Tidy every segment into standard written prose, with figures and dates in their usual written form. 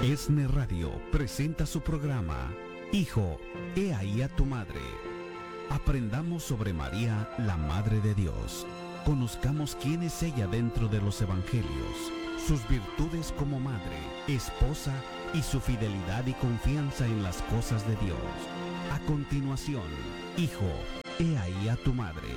ESNE Radio presenta su programa Hijo, he ahí a tu madre. Aprendamos sobre María, la Madre de Dios. Conozcamos quién es ella dentro de los evangelios, sus virtudes como madre, esposa y su fidelidad y confianza en las cosas de Dios. A continuación, Hijo, he ahí a tu madre.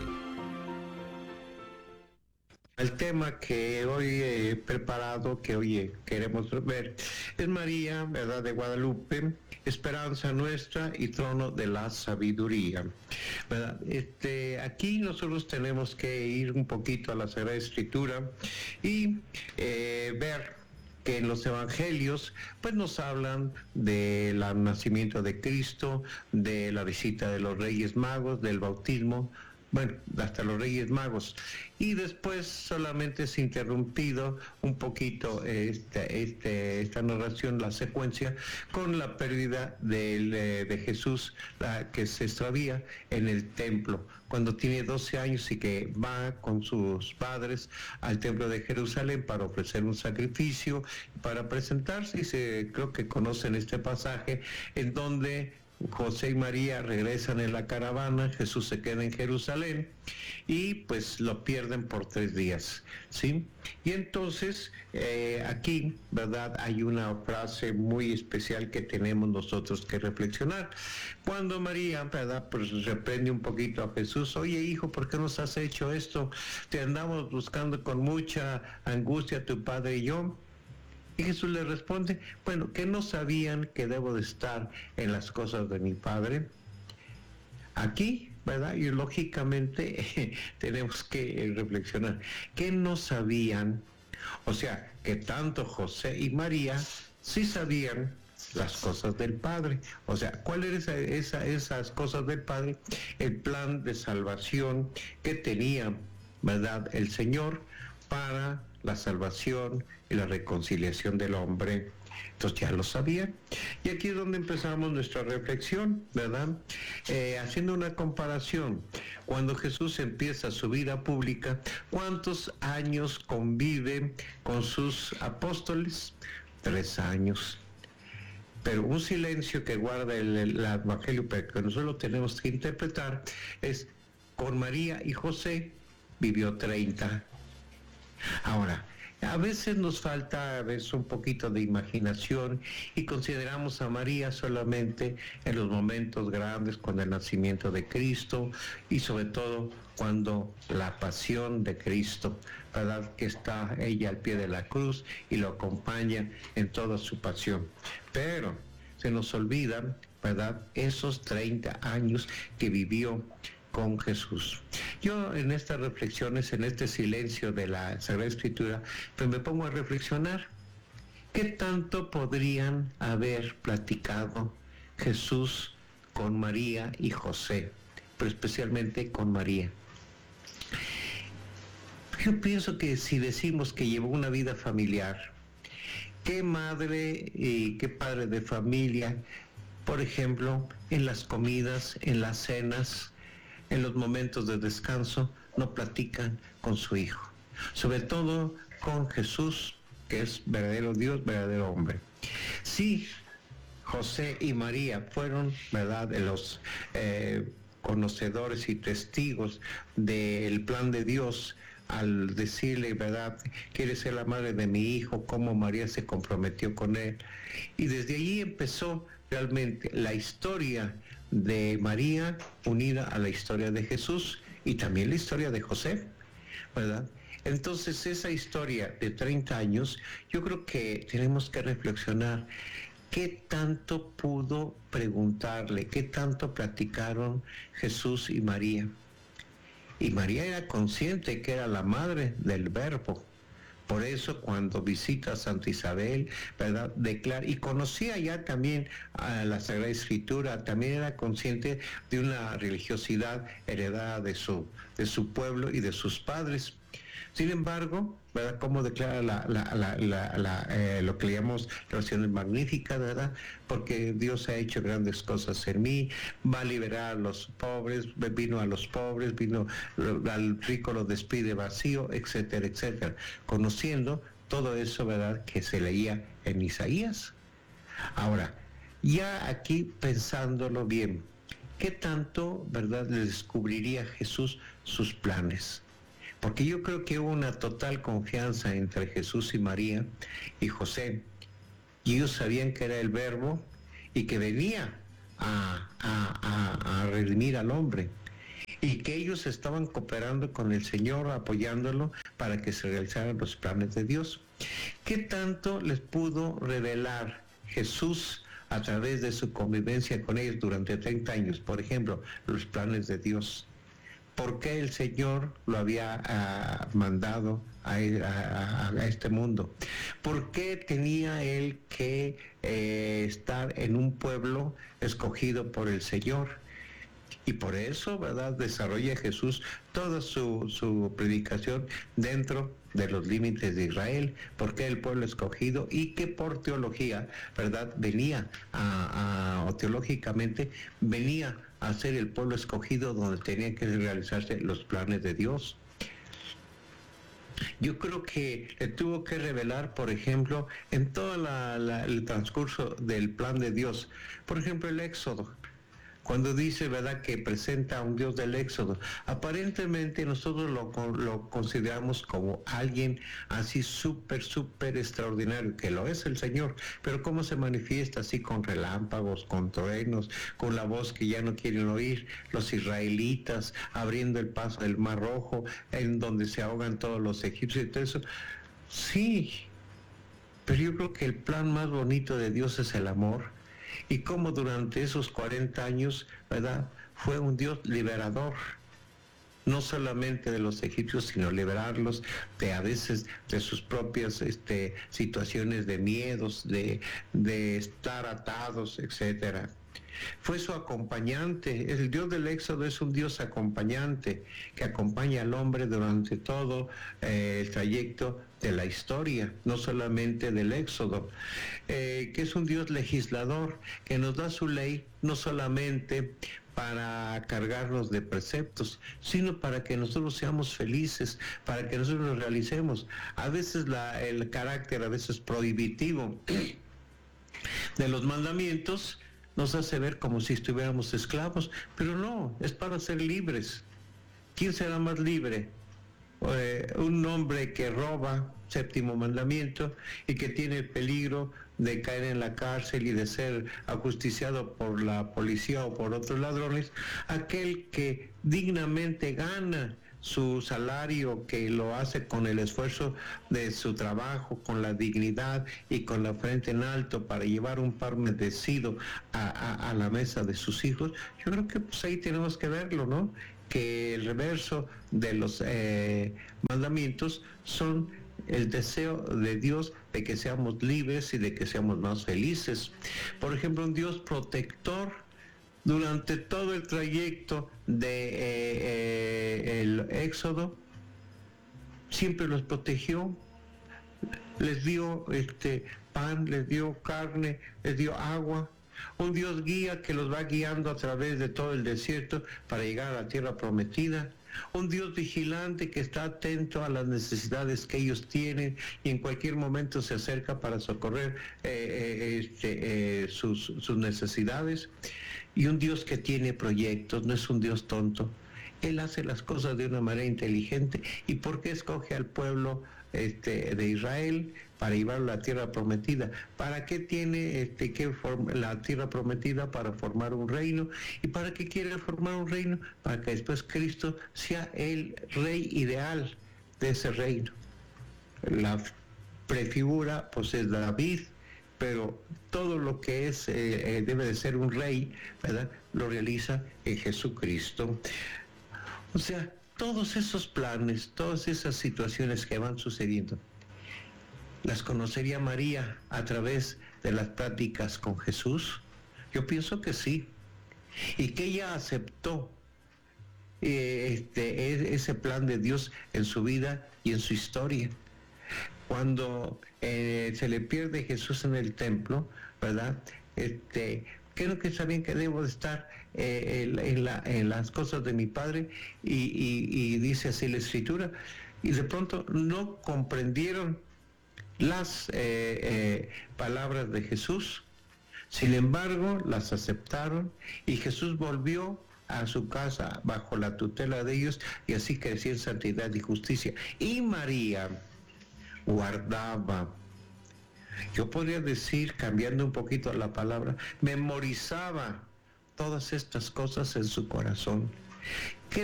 El tema que hoy he preparado, que hoy queremos ver, es María, ¿verdad?, de Guadalupe, esperanza nuestra y trono de la sabiduría, ¿verdad? Aquí nosotros tenemos que ir un poquito a la Sagrada Escritura y ver que en los evangelios pues nos hablan del nacimiento de Cristo, de la visita de los Reyes Magos, del bautismo, bueno, hasta los Reyes Magos, y después solamente es interrumpido un poquito esta narración, la secuencia, con la pérdida de Jesús, que se extravía en el templo, cuando tiene 12 años y que va con sus padres al templo de Jerusalén para ofrecer un sacrificio, para presentarse, y creo que conocen este pasaje, en donde José y María regresan en la caravana, Jesús se queda en Jerusalén y pues lo pierden por 3 días, ¿sí? Y entonces aquí, ¿verdad?, hay una frase muy especial que tenemos nosotros que reflexionar. Cuando María, ¿verdad?, pues reprende un poquito a Jesús: oye, hijo, ¿por qué nos has hecho esto? Te andamos buscando con mucha angustia tu padre y yo. Y Jesús le responde: bueno, ¿que no sabían que debo de estar en las cosas de mi Padre? Aquí, ¿verdad? Y lógicamente tenemos que reflexionar. ¿Que no sabían? O sea, que tanto José y María sí sabían las cosas del Padre. O sea, ¿cuáles eran esas cosas del Padre? El plan de salvación que tenía, ¿verdad?, el Señor para la salvación y la reconciliación del hombre. Entonces ya lo sabían. Y aquí es donde empezamos nuestra reflexión, ¿verdad? Haciendo una comparación. Cuando Jesús empieza su vida pública, ¿cuántos años convive con sus apóstoles? 3 años. Pero un silencio que guarda el Evangelio, pero que nosotros tenemos que interpretar, es: con María y José vivió 30. Ahora, a veces nos falta un poquito de imaginación y consideramos a María solamente en los momentos grandes, con el nacimiento de Cristo y sobre todo cuando la pasión de Cristo, ¿verdad?, que está ella al pie de la cruz y lo acompaña en toda su pasión. Pero se nos olvidan, ¿verdad?, esos 30 años que vivió con Jesús. Yo en estas reflexiones, en este silencio de la Sagrada Escritura, pues me pongo a reflexionar: ¿qué tanto podrían haber platicado Jesús con María y José, pero especialmente con María? Yo pienso que si decimos que llevó una vida familiar, ¿qué madre y qué padre de familia, por ejemplo, en las comidas, en las cenas, en los momentos de descanso, no platican con su hijo? Sobre todo con Jesús, que es verdadero Dios, verdadero hombre. Sí, José y María fueron, ¿verdad?, de los conocedores y testigos del plan de Dios, al decirle, ¿verdad?, ¿quieres ser la madre de mi hijo?, cómo María se comprometió con él. Y desde allí empezó realmente la historia de María unida a la historia de Jesús y también la historia de José, ¿verdad? Entonces, esa historia de 30 años, yo creo que tenemos que reflexionar qué tanto pudo preguntarle, qué tanto platicaron Jesús y María. Y María era consciente que era la madre del Verbo. Por eso cuando visita a Santa Isabel, ¿verdad?, declara, y conocía ya también a la Sagrada Escritura, también era consciente de una religiosidad heredada de su pueblo y de sus padres. Sin embargo, ¿verdad?, como declara lo que le llamamos la oración magnífica, ¿verdad?, porque Dios ha hecho grandes cosas en mí, va a liberar a los pobres, vino a los pobres, vino al rico, lo despide vacío, etcétera, etcétera, conociendo todo eso, ¿verdad?, que se leía en Isaías, Ahora, ya aquí pensándolo bien, ¿qué tanto, verdad, le descubriría Jesús sus planes? Porque yo creo que hubo una total confianza entre Jesús y María y José, y ellos sabían que era el Verbo y que venía a redimir al hombre, y que ellos estaban cooperando con el Señor, apoyándolo para que se realizaran los planes de Dios. ¿Qué tanto les pudo revelar Jesús a través de su convivencia con ellos durante 30 años? Por ejemplo, los planes de Dios. ¿Por qué el Señor lo había mandado a este mundo? ¿Por qué tenía él que estar en un pueblo escogido por el Señor? Y por eso, ¿verdad?, desarrolla Jesús toda su predicación dentro de los límites de Israel, porque el pueblo escogido, y que por teología, ¿verdad?, venía o teológicamente venía a ser el pueblo escogido donde tenían que realizarse los planes de Dios. Yo creo que le tuvo que revelar, por ejemplo, en todo el transcurso del plan de Dios, por ejemplo, el Éxodo. Cuando dice, ¿verdad?, que presenta a un Dios del Éxodo, aparentemente nosotros lo consideramos como alguien así súper extraordinario, que lo es el Señor, pero cómo se manifiesta así con relámpagos, con truenos, con la voz que ya no quieren oír, los israelitas abriendo el paso del Mar Rojo, en donde se ahogan todos los egipcios y todo eso. Sí, pero yo creo que el plan más bonito de Dios es el amor. Y cómo durante esos 40 años, ¿verdad?, fue un Dios liberador, no solamente de los egipcios, sino liberarlos de a veces de sus propias situaciones de miedos, de estar atados, etcétera. Fue su acompañante. El Dios del Éxodo es un Dios acompañante que acompaña al hombre durante todo el trayecto de la historia, no solamente del Éxodo, que es un Dios legislador que nos da su ley no solamente para cargarnos de preceptos, sino para que nosotros seamos felices, para que nosotros nos realicemos. A veces el carácter, a veces prohibitivo de los mandamientos nos hace ver como si estuviéramos esclavos, pero no, es para ser libres. ¿Quién será más libre? Un hombre que roba, séptimo mandamiento, y que tiene el peligro de caer en la cárcel y de ser ajusticiado por la policía o por otros ladrones, aquel que dignamente gana su salario, que lo hace con el esfuerzo de su trabajo, con la dignidad y con la frente en alto para llevar un pan bendecido a la mesa de sus hijos. Yo creo que pues ahí tenemos que verlo, ¿no? Que el reverso de los mandamientos son el deseo de Dios de que seamos libres y de que seamos más felices. Por ejemplo, un Dios protector durante todo el trayecto de el Éxodo, siempre los protegió, les dio pan, les dio carne, les dio agua. Un Dios guía que los va guiando a través de todo el desierto para llegar a la tierra prometida. Un Dios vigilante que está atento a las necesidades que ellos tienen y en cualquier momento se acerca para socorrer sus necesidades. Y un Dios que tiene proyectos, no es un Dios tonto. Él hace las cosas de una manera inteligente. ¿Y por qué escoge al pueblo de Israel para llevarlo a la tierra prometida? ¿Para qué tiene la tierra prometida? Para formar un reino. ¿Y para qué quiere formar un reino? Para que después Cristo sea el rey ideal de ese reino. La prefigura pues es David, pero todo lo que es debe de ser un rey, ¿verdad?, lo realiza en Jesucristo. O sea, todos esos planes, todas esas situaciones que van sucediendo, ¿las conocería María a través de las pláticas con Jesús? Yo pienso que sí. Y que ella aceptó ese plan de Dios en su vida y en su historia. Cuando se le pierde Jesús en el templo, ¿verdad? Creo que saben que debo de estar en las cosas de mi Padre, y dice así la Escritura, y de pronto no comprendieron las palabras de Jesús, Sin embargo, las aceptaron y Jesús volvió a su casa bajo la tutela de ellos y así creció en santidad y justicia. Y María guardaba, yo podría decir, cambiando un poquito la palabra, memorizaba todas estas cosas en su corazón.